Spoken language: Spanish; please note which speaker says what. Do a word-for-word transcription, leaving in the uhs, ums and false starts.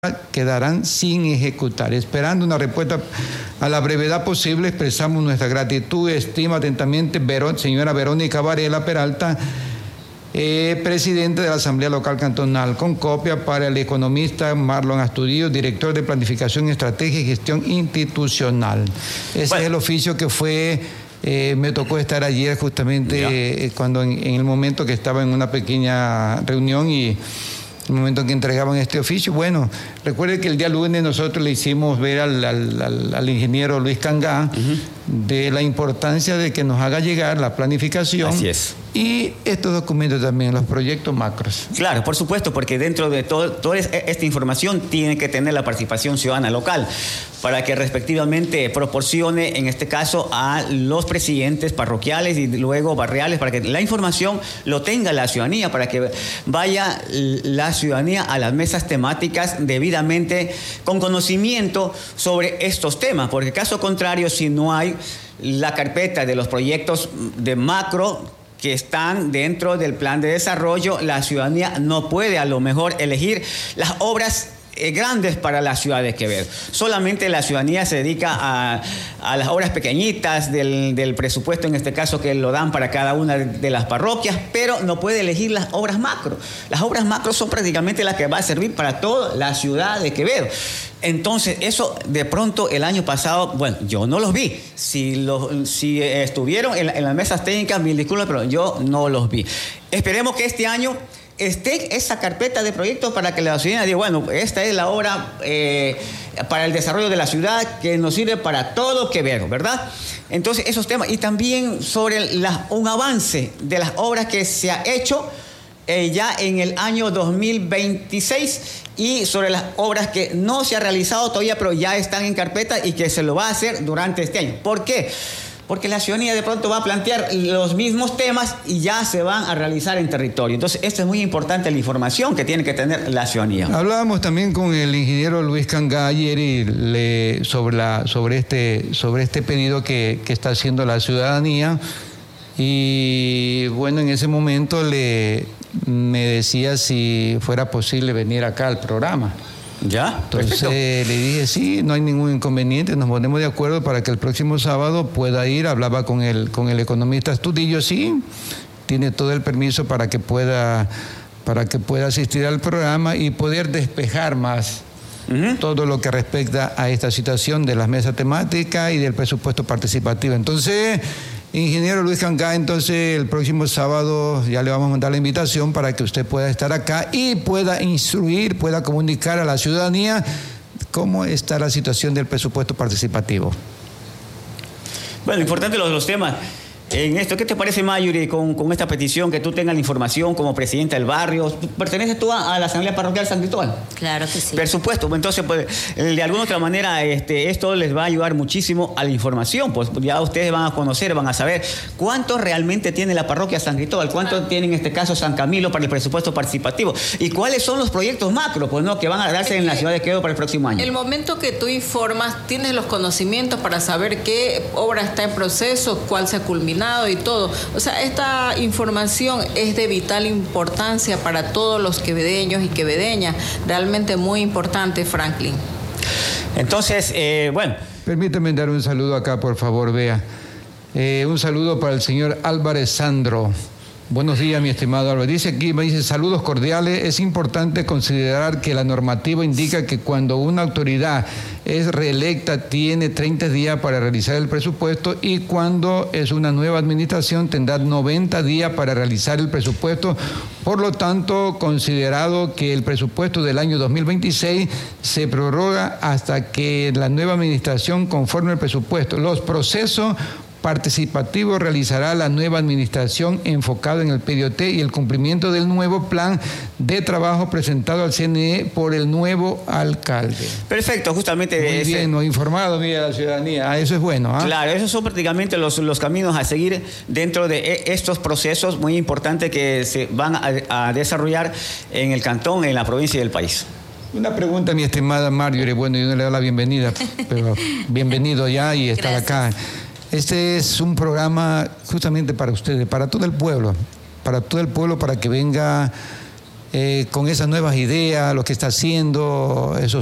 Speaker 1: quedarán sin ejecutar. Esperando una respuesta a la brevedad posible, expresamos nuestra gratitud y estima atentamente, Verón, señora Verónica Varela Peralta, eh, presidente de la Asamblea Local Cantonal, con copia para el economista Marlon Astudillo, director de Planificación, Estrategia y Gestión Institucional. Ese bueno. es el oficio que fue... Eh, me tocó estar ayer justamente eh, cuando en, en el momento que estaba en una pequeña reunión y el momento en que entregaban este oficio. Bueno, recuerde que el día lunes nosotros le hicimos ver al, al, al, al ingeniero Luis Cangá uh-huh. de la importancia de que nos haga llegar la planificación.
Speaker 2: Así es.
Speaker 1: Y estos documentos también, los proyectos macros.
Speaker 2: Claro, por supuesto, porque dentro de todo, toda esta información tiene que tener la participación ciudadana local para que respectivamente proporcione, en este caso, a los presidentes parroquiales y luego barriales, para que la información lo tenga la ciudadanía, para que vaya la ciudadanía a las mesas temáticas debidamente con conocimiento sobre estos temas, porque caso contrario, si no hay la carpeta de los proyectos de macro que están dentro del plan de desarrollo, la ciudadanía no puede a lo mejor elegir las obras eh, grandes para la ciudad de Quevedo. Solamente la ciudadanía se dedica a, a las obras pequeñitas del, del presupuesto, en este caso que lo dan para cada una de las parroquias, pero no puede elegir las obras macro. Las obras macro son prácticamente las que va a servir para toda la ciudad de Quevedo. Entonces, eso de pronto el año pasado, bueno, yo no los vi. Si, los, si estuvieron en, en las mesas técnicas, mil disculpas, pero yo no los vi. Esperemos que este año esté esa carpeta de proyectos para que la ciudadanía diga, bueno, esta es la obra eh, para el desarrollo de la ciudad que nos sirve para todo Quevedo, ¿verdad? Entonces, esos temas. Y también sobre la, un avance de las obras que se ha hecho eh, ya en el año dos mil veintiséis y sobre las obras que no se ha realizado todavía, pero ya están en carpeta y que se lo va a hacer durante este año. ¿Por qué? Porque la ciudadanía de pronto va a plantear los mismos temas y ya se van a realizar en territorio. Entonces, esto es muy importante, la información que tiene que tener la ciudadanía.
Speaker 1: Hablábamos también con el ingeniero Luis Cangá ayer y le, sobre, la, sobre, este, sobre este pedido que, que está haciendo la ciudadanía. Y bueno, en ese momento le, me decía si fuera posible venir acá al programa.
Speaker 2: Ya,
Speaker 1: entonces perfecto. Le dije, sí, no hay ningún inconveniente, nos ponemos de acuerdo para que el próximo sábado pueda ir. Hablaba con el, con el economista Astudillo, sí, tiene todo el permiso para que pueda, para que pueda asistir al programa y poder despejar más uh-huh. todo lo que respecta a esta situación de las mesas temáticas y del presupuesto participativo. Entonces, ingeniero Luis Cangá, entonces el próximo sábado ya le vamos a mandar la invitación para que usted pueda estar acá y pueda instruir, pueda comunicar a la ciudadanía cómo está la situación del presupuesto participativo.
Speaker 2: Bueno, importante los, los temas. En esto, ¿qué te parece, Mayuri, con, con esta petición que tú tengas la información como presidenta del barrio? ¿Perteneces tú a, a la Asamblea Parroquial San Cristóbal?
Speaker 3: Claro que sí.
Speaker 2: Por supuesto, entonces, pues, de alguna otra manera, este, esto les va a ayudar muchísimo a la información, pues ya ustedes van a conocer, van a saber cuánto realmente tiene la parroquia San Cristóbal, cuánto ah. tiene en este caso San Camilo para el presupuesto participativo y cuáles son los proyectos macro, pues, ¿no?, que van a darse en la ciudad de Quevedo para el próximo año.
Speaker 3: El momento que tú informas, tienes los conocimientos para saber qué obra está en proceso, cuál se ha culminado y todo. O sea, esta información es de vital importancia para todos los quevedeños y quevedeñas. Realmente muy importante, Franklin.
Speaker 2: Entonces, eh, bueno.
Speaker 1: Permíteme dar un saludo acá, por favor, Bea. Eh, un saludo para el señor Álvarez Sandro. Buenos días, mi estimado Álvaro. Dice aquí, me dice, saludos cordiales. Es importante considerar que la normativa indica que cuando una autoridad es reelecta tiene treinta días para realizar el presupuesto y cuando es una nueva administración tendrá noventa días para realizar el presupuesto. Por lo tanto, considerado que el presupuesto del año dos mil veintiséis se prorroga hasta que la nueva administración conforme el presupuesto. Los procesos participativo realizará la nueva administración enfocado en el P D O T y el cumplimiento del nuevo plan de trabajo presentado al C N E por el nuevo alcalde.
Speaker 2: Perfecto, justamente.
Speaker 1: Muy
Speaker 2: ese...
Speaker 1: bien, nos informado, mira, la ciudadanía. Ah, eso es bueno. ¿Ah?
Speaker 2: Claro, esos son prácticamente los, los caminos a seguir dentro de estos procesos muy importantes que se van a, a desarrollar en el cantón, en la provincia y el país.
Speaker 1: Una pregunta, mi estimada Marjorie. Bueno, yo no le doy la bienvenida, pero bienvenido ya y estar acá. Este es un programa justamente para ustedes, para todo el pueblo, para todo el pueblo, para que venga eh, con esas nuevas ideas, lo que está haciendo, esos